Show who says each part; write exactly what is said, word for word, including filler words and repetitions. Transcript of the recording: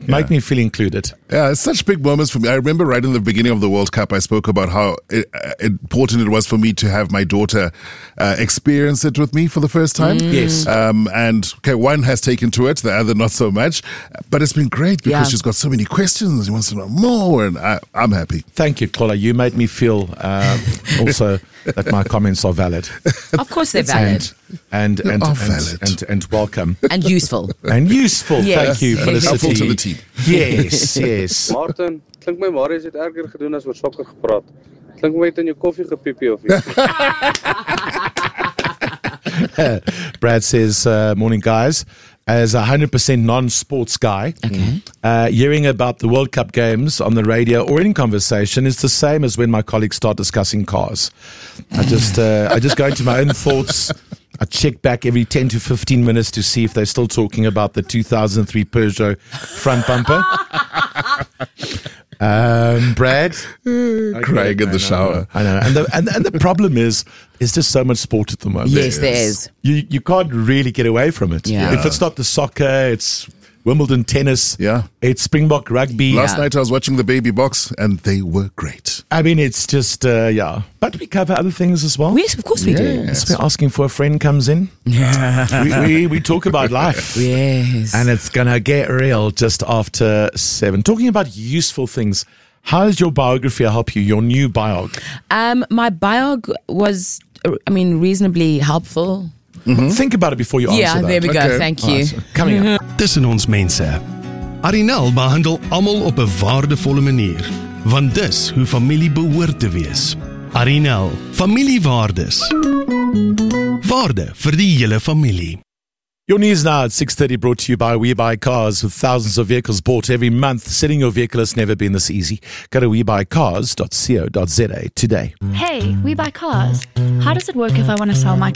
Speaker 1: Make me feel included.
Speaker 2: Yeah, it's such big moments for me. I remember right in the beginning of the World Cup, I spoke about how it, uh, important it was for me to have my daughter uh, experience it with me for the first time.
Speaker 1: Mm. Yes.
Speaker 2: Um, and, okay, one has taken to it, the other not so much. But it's been great because
Speaker 3: Yeah.
Speaker 2: she's got so many questions. She wants to know more, and I, I'm happy.
Speaker 1: Thank you, Kola. You made me feel uh, also that my comments are valid.
Speaker 3: Of course they're valid.
Speaker 1: And, and, and,
Speaker 2: are
Speaker 1: and,
Speaker 2: valid.
Speaker 1: and, and welcome.
Speaker 3: And useful.
Speaker 1: And useful.
Speaker 3: Yes.
Speaker 1: Thank you, Felicity.
Speaker 2: Helpful to the team.
Speaker 1: Yes, yes.
Speaker 4: Martin, klink my Marius het erger gedoen as oor sokke gepraat. Klink my het in jou koffie gepiepie of iets.
Speaker 1: Brad says, uh, morning, guys. As a one hundred percent non-sports guy,
Speaker 3: Okay.
Speaker 1: uh, hearing about the World Cup games on the radio or in conversation is the same as when my colleagues start discussing cars. I just, uh, I just go into my own thoughts. I check back every ten to fifteen minutes to see if they're still talking about the two thousand three Peugeot front bumper. Um, Brad,
Speaker 2: Crying in the shower.
Speaker 1: I know, and the and, and the problem is, there's just so much sport at the moment.
Speaker 3: Yes, there is.
Speaker 1: You you can't really get away from it.
Speaker 3: Yeah.
Speaker 1: If it's not the soccer, it's Wimbledon tennis.
Speaker 2: Yeah.
Speaker 1: It's Springbok rugby.
Speaker 2: Last
Speaker 3: Yeah.
Speaker 2: night I was watching the baby box, and they were great.
Speaker 1: I mean, it's just uh, yeah. But we cover other things as well.
Speaker 3: Yes, of course we do.
Speaker 1: Yes, we're asking for a friend comes in. we, we we talk about life.
Speaker 3: Yes.
Speaker 1: And it's going to get real just after seven. Talking about useful things, how does your biography help you, your new biog?
Speaker 3: Um, my biog was, uh, I mean, reasonably helpful.
Speaker 1: Think about it before you
Speaker 3: Yeah,
Speaker 1: answer that.
Speaker 3: there we go.
Speaker 2: Okay.
Speaker 3: Thank you.
Speaker 1: Alright, so coming up.
Speaker 5: Tussen ons mense. Arinel behandel almal op 'n waardevolle manier, want dis hoe familie behoort te wees. Arinel, familiewaardes. Waarde vir die hele familie.
Speaker 1: Your news now at six thirty, brought to you by We Buy Cars. With thousands of vehicles bought every month, selling your vehicle has never been this easy. Go to we buy cars dot co dot za today.
Speaker 6: Hey, we buy cars. How does it work if I want to sell my